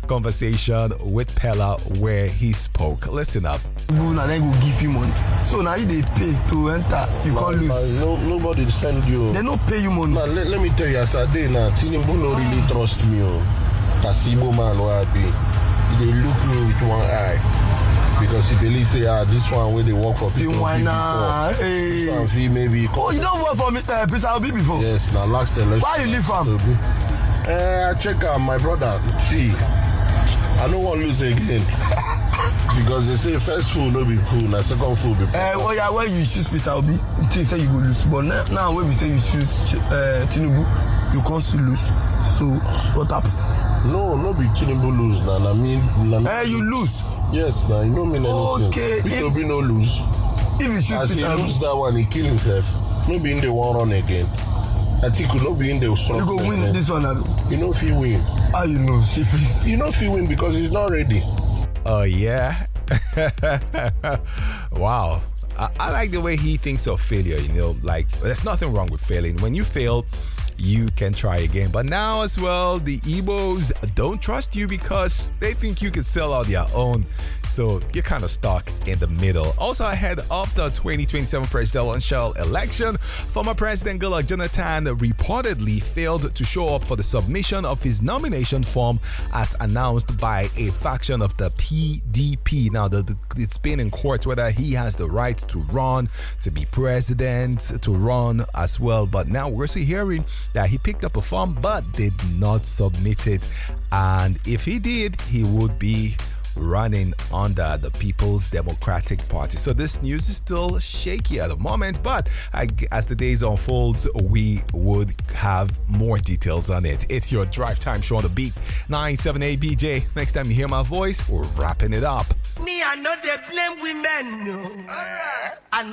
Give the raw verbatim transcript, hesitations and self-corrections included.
conversation with Pella where he spoke. Listen up. And then go give you money. So now you they pay to enter. You man, can't lose. Man, no, nobody send you. They don't pay you money. Man, let, let me tell you, as I did now, Tinubu no really trust me. Oh. That's Igbo man where I be. They look me with one eye. Because he believes, say, ah, this one where they work for people why before. not? Hey. This one fee maybe. Oh, you don't work for me, uh, Prince I'll be before? Yes, now last election. Why you leave from? Uh, I check out my brother. See, I don't want to lose again. Because they say first food no be cool, now second food be cool. Uh, well, yeah, when you choose Peter Obi, you say you go lose. But now, now when we say you choose uh, Tinubu, you can't still lose. So, what happened? No, no be Tinubu lose now. I mean, Eh, uh, you lose. Yes, now you don't mean anything. Okay. Peter Obi no lose. If you choose As Peter he lose that one, he kill himself. No be in the one run again. I think you no be in the strong. You go win this one. You know if he win. How you know? You know if he win because he's not ready. Oh, uh, yeah. Wow. I, I like the way he thinks of failure, you know, like there's nothing wrong with failing. When you fail, you can try again. But now as well, the Igbos don't trust you because they think you can sell out their own. So you're kind of stuck in the middle. Also ahead of the twenty twenty-seven presidential election, former President Goodluck Jonathan reportedly failed to show up for the submission of his nomination form as announced by a faction of the P D P. Now, the, the, it's been in court whether he has the right to run, to be president, to run as well. But now we're also hearing that he picked up a form but did not submit it. And if he did, he would be running under the People's Democratic Party. So this news is still shaky at the moment, but I, as the days unfolds, we would have more details on it. It's your drive time show on the beat. nine seven eight B J. Next time you hear my voice, we're wrapping it up. Me, I know they blame women. No. All right.